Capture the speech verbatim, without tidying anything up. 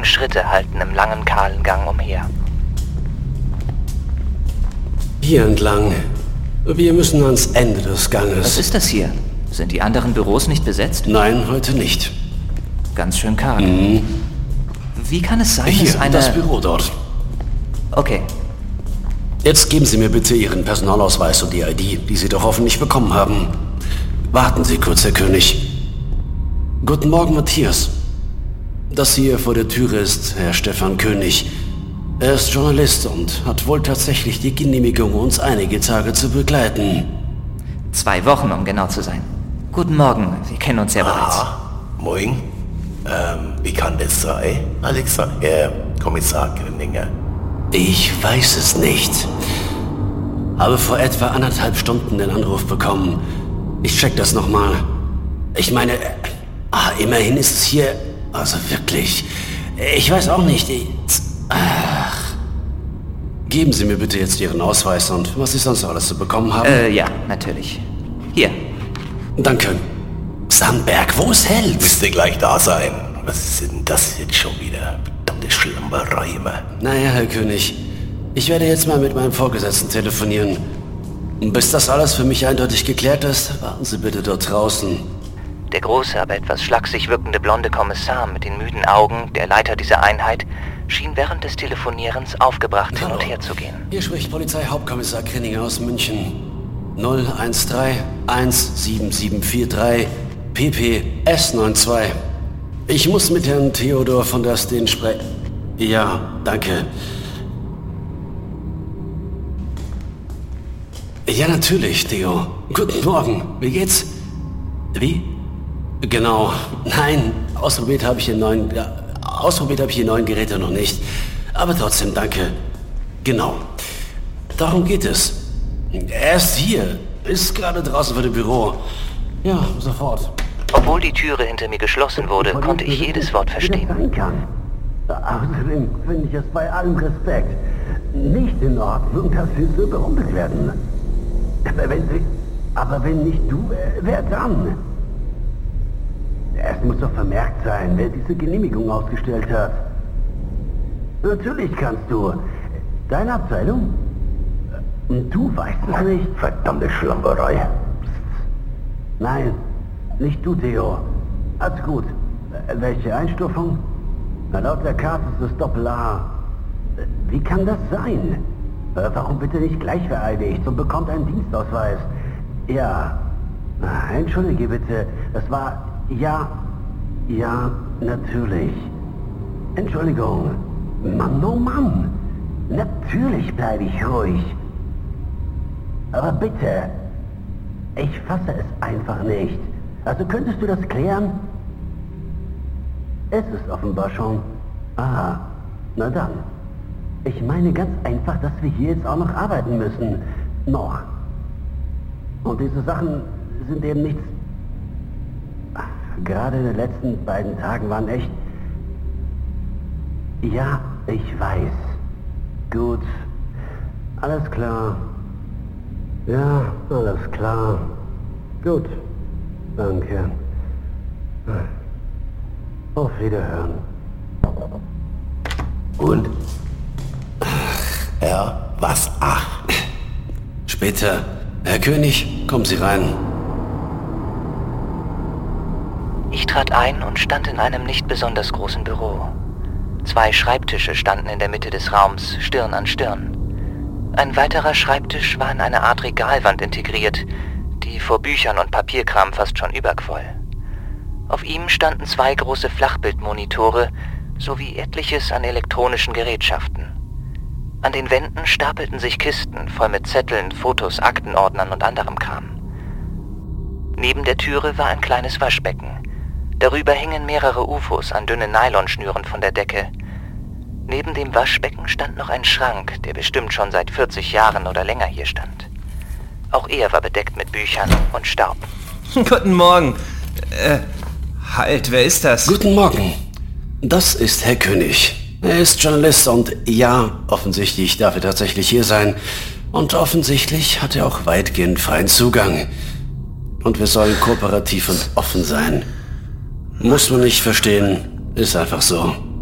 Schritte hallten im langen, kahlen Gang umher. Hier entlang. Wir müssen ans Ende des Ganges. Was ist das hier? Sind die anderen Büros nicht besetzt? Nein, heute nicht. Ganz schön karg. Mhm. Wie kann es sein, Hier, dass eine... das Büro dort. Okay. Jetzt geben Sie mir bitte Ihren Personalausweis und die I D, die Sie doch hoffentlich bekommen haben. Warten Sie kurz, Herr König. Guten Morgen, Matthias. Das hier vor der Türe ist Herr Stefan König. Er ist Journalist und hat wohl tatsächlich die Genehmigung, uns einige Tage zu begleiten. Zwei Wochen, um genau zu sein. Guten Morgen, wir kennen uns ja bereits. Ah, moin. Ähm, wie kann das sein, Alexa? Herr Kommissar Grinninger. Ich weiß es nicht. Habe vor etwa anderthalb Stunden den Anruf bekommen. Ich check das nochmal. Ich meine, ah, immerhin ist es hier... Also wirklich... Ich weiß auch nicht... Ich, ach. Geben Sie mir bitte jetzt Ihren Ausweis und was Sie sonst noch alles zu bekommen haben. Äh, ja, natürlich. Hier. Danke. Sandberg, wo ist Held? Müsste gleich da sein. Was ist denn das jetzt schon wieder? Verdammte Schlamperei immer. Naja, Herr König, ich werde jetzt mal mit meinem Vorgesetzten telefonieren. Bis das alles für mich eindeutig geklärt ist, warten Sie bitte dort draußen. Der große, aber etwas schlaksig wirkende blonde Kommissar mit den müden Augen, der Leiter dieser Einheit, schien während des Telefonierens aufgebracht hin und her zu gehen. Hier spricht Polizeihauptkommissar Grinninger aus München. null eins drei eins sieben sieben vier drei P P S zwei. Ich muss mit Herrn Theodor von der Steen sprechen. Ja, danke. Ja, natürlich, Theo. Guten Morgen. Wie geht's? Wie? Genau. Nein, ausprobiert habe ich die neuen... Ja, ausprobiert habe ich die neuen Geräte noch nicht. Aber trotzdem, danke. Genau. Darum geht es. Er ist hier. Ist gerade draußen vor dem Büro. Ja, sofort. Obwohl die Türe hinter mir geschlossen wurde, konnte ich jedes Wort verstehen. Außerdem finde ich es bei allem Respekt nicht in Ordnung, dass Sie so berumpelt werden. Aber wenn Sie... Aber wenn nicht du, wer dann? Es muss doch vermerkt sein, wer diese Genehmigung ausgestellt hat. Natürlich kannst du. Deine Abteilung? Du weißt es nicht. Verdammte Schlamperei. Nein, nicht du, Theo. Alles gut. Welche Einstufung? Na, laut der Karte ist es Doppel-A. Wie kann das sein? Warum bitte nicht gleich vereidigt und bekommt einen Dienstausweis? Ja. Entschuldige bitte. Das war... Ja. Ja, natürlich. Entschuldigung. Mann, oh Mann. Natürlich bleibe ich ruhig. Aber bitte. Ich fasse es einfach nicht. Also könntest du das klären? Es ist offenbar schon. Aha, na dann. Ich meine ganz einfach, dass wir hier jetzt auch noch arbeiten müssen. Noch. Und diese Sachen sind eben nichts... Gerade in den letzten beiden Tagen waren echt... Ja, ich weiß. Gut. Alles klar. Ja, alles klar. Gut. Danke. Auf Wiederhören. Und? Ach, ja, was? Ach. Später. Herr König, kommen Sie rein. Ich trat ein und stand in einem nicht besonders großen Büro. Zwei Schreibtische standen in der Mitte des Raums, Stirn an Stirn. Ein weiterer Schreibtisch war in eine Art Regalwand integriert, die vor Büchern und Papierkram fast schon überquoll. Auf ihm standen zwei große Flachbildmonitore sowie etliches an elektronischen Gerätschaften. An den Wänden stapelten sich Kisten voll mit Zetteln, Fotos, Aktenordnern und anderem Kram. Neben der Türe war ein kleines Waschbecken. Darüber hingen mehrere U F Os an dünnen Nylonschnüren von der Decke. Neben dem Waschbecken stand noch ein Schrank, der bestimmt schon seit vierzig Jahren oder länger hier stand. Auch er war bedeckt mit Büchern und Staub. Guten Morgen. Äh, halt, wer ist das? Guten Morgen. Das ist Herr König. Er ist Journalist und ja, offensichtlich darf er tatsächlich hier sein. Und offensichtlich hat er auch weitgehend freien Zugang. Und wir sollen kooperativ und offen sein. Muss man nicht verstehen, ist einfach so.